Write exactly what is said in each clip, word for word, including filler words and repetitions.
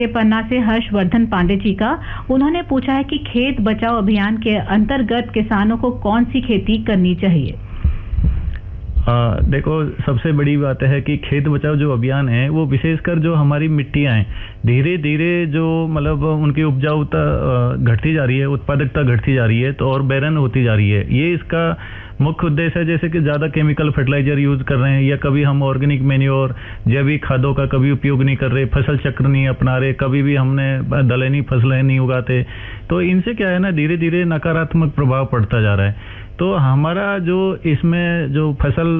के पन्ना से हर्षवर्धन पांडे जी का। उन्होंने पूछा है कि खेत बचाओ अभियान के अंतर्गत किसानों को कौन सी खेती करनी चाहिए। आ, देखो, सबसे बड़ी बात है कि खेत बचाओ जो अभियान है वो विशेषकर जो हमारी मिट्टियां हैं धीरे धीरे जो मतलब उनकी उपजाऊता घटती जा रही है, उत्पादकता घटती जा रही है, तो और बैरन होती जा रही है। ये इसका मुख्य उद्देश्य है। जैसे कि ज़्यादा केमिकल फर्टिलाइजर यूज कर रहे हैं या कभी हम ऑर्गेनिक मैन्योर जैविक खादों का कभी उपयोग नहीं कर रहे, फसल चक्र नहीं अपना रहे, कभी भी हमने दलहनी फसलें नहीं उगाते, तो इनसे क्या है ना धीरे धीरे नकारात्मक प्रभाव पड़ता जा रहा है। तो हमारा जो इसमें जो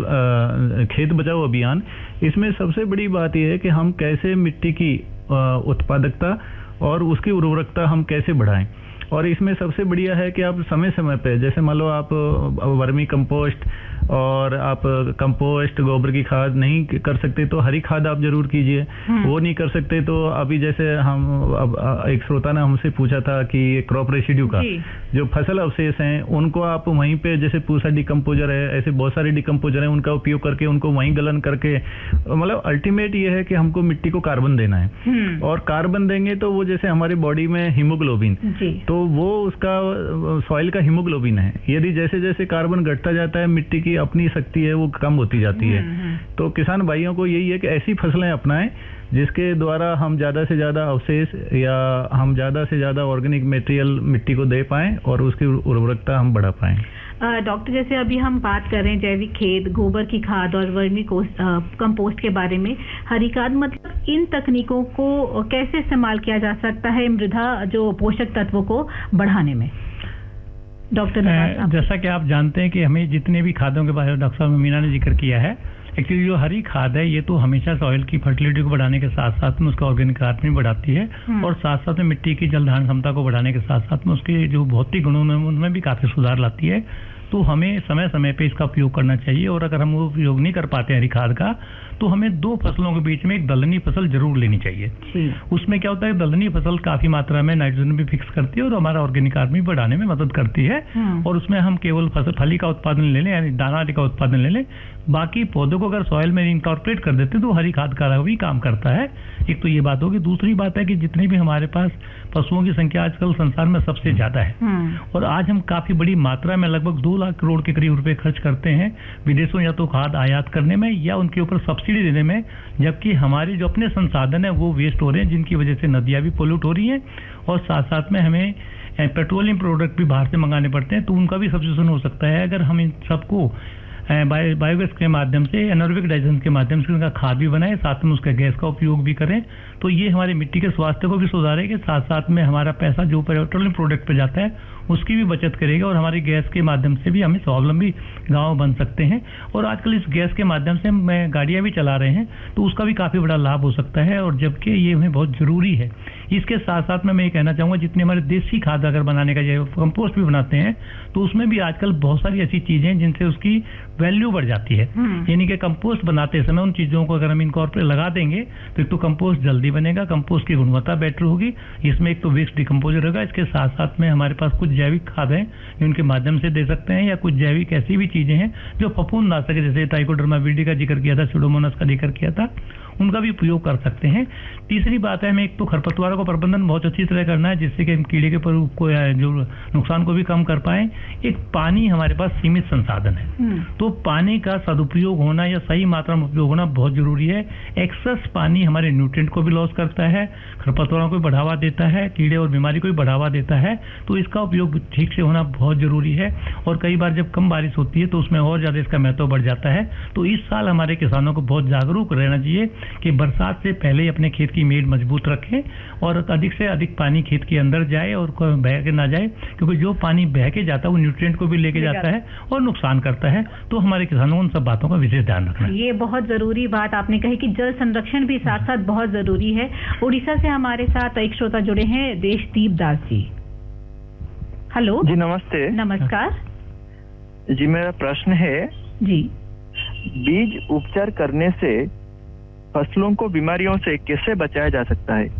फसल खेत बचाओ अभियान, इसमें सबसे बड़ी बात यह है कि हम कैसे मिट्टी की उत्पादकता और उसकी उर्वरकता हम कैसे बढ़ाएं। और इसमें सबसे बढ़िया है कि आप समय समय पे, जैसे मान लो आप वर्मी कंपोस्ट और आप कंपोस्ट गोबर की खाद नहीं कर सकते तो हरी खाद आप जरूर कीजिए। वो नहीं कर सकते तो अभी जैसे हम अब एक श्रोता ने हमसे पूछा था कि क्रॉप रेसिड्यू का जो फसल अवशेष हैं उनको आप वहीं पे, जैसे पूसा डिकम्पोजर है, ऐसे बहुत सारे डिकम्पोजर हैं, उनका उपयोग करके उनको वहीं गलन करके, मतलब अल्टीमेट ये है कि हमको मिट्टी को कार्बन देना है। और कार्बन देंगे तो वो जैसे हमारे बॉडी में हीमोग्लोबिन, तो वो उसका सॉइल का हीमोग्लोबिन है। यदि जैसे जैसे कार्बन घटता जाता है मिट्टी की अपनी शक्ति है वो कम होती जाती है। तो किसान भाइयों को यही है कि ऐसी फसलें अपनाएं जिसके द्वारा हम ज्यादा से ज्यादा अवशेष या हम ज्यादा से ज्यादा ऑर्गेनिक मटेरियल मिट्टी को दे पाएं और उसकी उर्वरकता हम बढ़ा पाएं। डॉक्टर, जैसे अभी हम बात कर रहे हैं जैविक खेत, गोबर की खाद और वर्मी कंपोस्ट के बारे में, हरी खाद, मतलब इन तकनीकों को कैसे इस्तेमाल किया जा सकता है मृदा जो पोषक तत्वों को बढ़ाने में? डॉक्टर, जैसा कि आप जानते हैं कि हमें जितने भी खादों के बारे में डॉक्टर साहब मीना ने जिक्र किया है, एक्चुअली जो हरी खाद है ये तो हमेशा सॉइल की फर्टिलिटी को बढ़ाने के साथ साथ में उसका ऑर्गेनिक कार्बन भी बढ़ाती है और साथ साथ में मिट्टी की जल धारण क्षमता को बढ़ाने के साथ साथ में उसके जो भौतिक गुणों में उनमें भी काफी सुधार लाती है। तो हमें समय समय पे इसका उपयोग करना चाहिए। और अगर हम वो उपयोग नहीं कर पाते हरी खाद का तो हमें दो फसलों के बीच में एक दलहनी फसल जरूर लेनी चाहिए। उसमें क्या होता है, दलहनी फसल काफी मात्रा में नाइट्रोजन भी फिक्स करती है और हमारा ऑर्गेनिक कार्बन भी बढ़ाने में मदद करती है। और उसमें हम केवल फसल फली का उत्पादन ले लें, यानी दाना आदि का उत्पादन ले लें, बाकी पौधों को अगर सॉइल में इनकॉर्पोरेट कर देते हैं तो हरी खाद का भी काम करता है। एक तो ये बात होगी। दूसरी बात है कि जितने भी हमारे पास पशुओं की संख्या आजकल संसार में सबसे ज्यादा है और आज हम काफी बड़ी मात्रा में लगभग दो लाख करोड़ के करीब रुपए खर्च करते हैं विदेशों या तो खाद आयात करने में या उनके ऊपर सब्सिडी देने में, जबकि हमारे जो अपने संसाधन है वो वेस्ट हो रहे हैं, जिनकी वजह से नदियां भी पोल्यूट हो रही हैं और साथ साथ में हमें पेट्रोलियम प्रोडक्ट भी बाहर से मंगाने पड़ते हैं। तो उनका भी सब्सिट्यूशन हो सकता है अगर हम इन सबको बायोगैस के माध्यम से, एनारोबिक डाइजेशन के माध्यम से उनका खाद भी बनाए, साथ में उसका गैस का उपयोग भी करें। तो ये हमारी मिट्टी के स्वास्थ्य को भी सुधारेगा, साथ साथ में हमारा पैसा जो पेट्रोलियम प्रोडक्ट पे जाता है उसकी भी बचत करेगा और हमारी गैस के माध्यम से भी हमें स्वावलंबी गांव बन सकते हैं। और आजकल इस गैस के माध्यम से मैं गाड़ियां भी चला रहे हैं तो उसका भी काफी बड़ा लाभ हो सकता है और जबकि ये हमें बहुत जरूरी है। इसके साथ साथ में मैं ये कहना चाहूंगा, जितने हमारे देसी खाद अगर बनाने का जैव कंपोस्ट भी बनाते हैं तो उसमें भी आजकल बहुत सारी ऐसी चीजें हैं जिनसे उसकी वैल्यू बढ़ जाती है। यानी कि कंपोस्ट बनाते समय उन चीजों को अगर हम इनकॉर्पोरेट लगा देंगे तो एक तो कंपोस्ट जल्दी बनेगा, कंपोस्ट की गुणवत्ता बेटर होगी, इसमें एक तो वेस्ट डिकम्पोजर होगा। इसके साथ साथ में हमारे पास कुछ जैविक खाद है उनके माध्यम से दे सकते हैं या कुछ जैविक ऐसी भी चीजें हैं जो फफूंद ना सके, जैसे ट्राइकोडर्मा विरिडी का जिक्र किया था, स्यूडोमोनास का जिक्र किया था, उनका भी उपयोग कर सकते हैं। तीसरी बात है, हमें एक तो खरपतवारों का प्रबंधन बहुत अच्छी तरह करना है जिससे कि हम कीड़े के प्रकोप को या जो नुकसान को भी कम कर पाए। एक पानी हमारे पास सीमित संसाधन है तो पानी का सदुपयोग होना या सही मात्रा में उपयोग होना बहुत जरूरी है। एक्सेस पानी हमारे न्यूट्रिएंट को भी लॉस करता है, खरपतवारों को बढ़ावा देता है, कीड़े और बीमारी को भी बढ़ावा देता है। तो इसका उपयोग ठीक से होना बहुत जरूरी है और कई बार जब कम बारिश होती है तो उसमें और ज्यादा इसका महत्व बढ़ जाता है। तो इस साल हमारे किसानों को बहुत जागरूक रहना चाहिए कि बरसात से पहले अपने खेत की मेड़ मजबूत रखें और अधिक से अधिक पानी खेत के अंदर जाए और बह के ना जाए, क्योंकि जो पानी बह के जाता है वो न्यूट्रिएंट को भी लेके जाता है और नुकसान करता है। तो हमारे किसानों को उन सब बातों का विशेष ध्यान रखना है। ये बहुत जरूरी बात आपने कही कि जल संरक्षण भी साथ साथ बहुत जरूरी है। उड़ीसा से हमारे साथ एक श्रोता जुड़े हैं, देशदीप दास जी। हेलो जी, नमस्ते। नमस्कार जी, मेरा प्रश्न है जी, बीज उपचार करने से फसलों को बीमारियों से कैसे बचाया जा सकता है?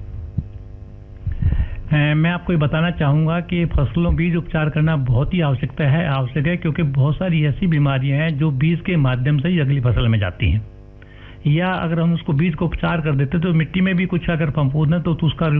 मैं आपको ये बताना चाहूंगा कि फसलों बीज उपचार करना बहुत ही आवश्यकता है आवश्यक है क्योंकि बहुत सारी ऐसी बीमारियां हैं जो बीज के माध्यम से ही अगली फसल में जाती हैं। या अगर हम उसको बीज को उपचार कर देते तो मिट्टी में भी कुछ अगर फंफूंद है तो, तो उसका